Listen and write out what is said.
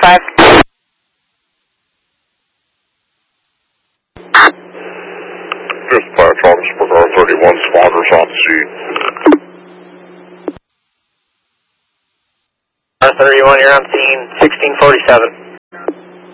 5. Dispatch, Augsburg R31, spotters on scene. R31, you're on scene, 1647.